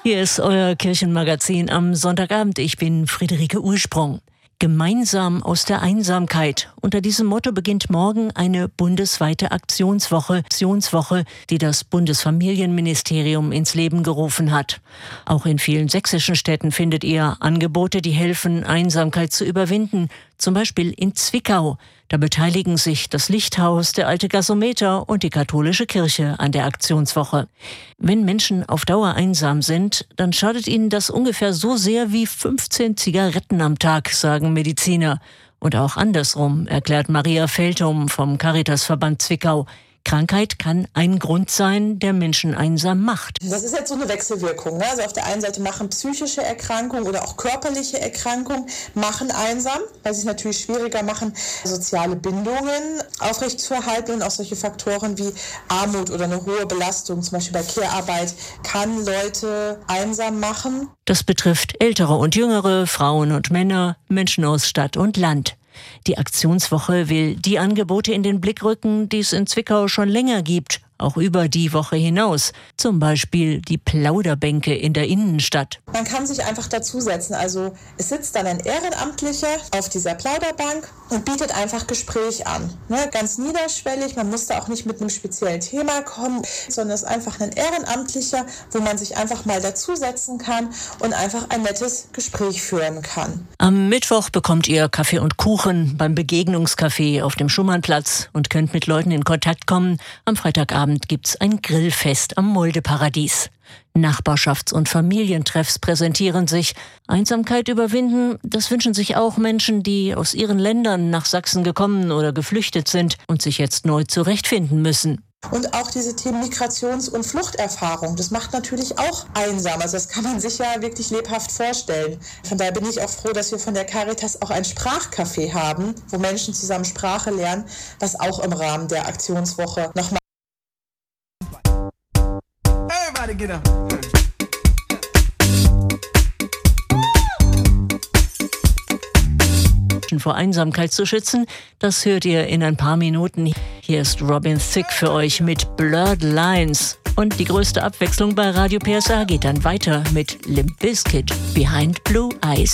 Hier ist euer Kirchenmagazin am Sonntagabend. Ich bin Friederike Ursprung. Gemeinsam aus der Einsamkeit. Unter diesem Motto beginnt morgen eine bundesweite Aktionswoche, die das Bundesfamilienministerium ins Leben gerufen hat. Auch in vielen sächsischen Städten findet ihr Angebote, die helfen, Einsamkeit zu überwinden. Zum Beispiel in Zwickau. Da beteiligen sich das Lichthaus, der Alte Gasometer und die katholische Kirche an der Aktionswoche. Wenn Menschen auf Dauer einsam sind, dann schadet ihnen das ungefähr so sehr wie 15 Zigaretten am Tag, sagen Mediziner. Und auch andersrum, erklärt Maria Feldhum vom Caritasverband Zwickau. Krankheit kann ein Grund sein, der Menschen einsam macht. Das ist jetzt so eine Wechselwirkung. Also auf der einen Seite machen psychische Erkrankungen oder auch körperliche Erkrankungen machen einsam, weil sie es natürlich schwieriger machen, soziale Bindungen aufrechtzuerhalten. Und auch solche Faktoren wie Armut oder eine hohe Belastung, zum Beispiel bei Care-Arbeit, kann Leute einsam machen. Das betrifft Ältere und Jüngere, Frauen und Männer, Menschen aus Stadt und Land. Die Aktionswoche will die Angebote in den Blick rücken, die es in Zwickau schon länger gibt, auch über die Woche hinaus. Zum Beispiel die Plauderbänke in der Innenstadt. Man kann sich einfach dazusetzen. Also es sitzt dann ein Ehrenamtlicher auf dieser Plauderbank und bietet einfach Gespräch an. Ganz niederschwellig, man muss da auch nicht mit einem speziellen Thema kommen, sondern es ist einfach ein Ehrenamtlicher, wo man sich einfach mal dazusetzen kann und einfach ein nettes Gespräch führen kann. Am Mittwoch bekommt ihr Kaffee und Kuchen beim Begegnungscafé auf dem Schumannplatz und könnt mit Leuten in Kontakt kommen. Am Freitagabend gibt's ein Grillfest am Muldeparadies. Nachbarschafts- und Familientreffs präsentieren sich. Einsamkeit überwinden, das wünschen sich auch Menschen, die aus ihren Ländern nach Sachsen gekommen oder geflüchtet sind und sich jetzt neu zurechtfinden müssen. Und auch diese Themen Migrations- und Fluchterfahrung, das macht natürlich auch einsam. Also das kann man sich ja wirklich lebhaft vorstellen. Von daher bin ich auch froh, dass wir von der Caritas auch ein Sprachcafé haben, wo Menschen zusammen Sprache lernen, was auch im Rahmen der Aktionswoche nochmal. Everybody get up. Vor Einsamkeit zu schützen, das hört ihr in ein paar Minuten. Hier ist Robin Thicke für euch mit Blurred Lines. Und die größte Abwechslung bei Radio PSA geht dann weiter mit Limp Bizkit, Behind Blue Eyes.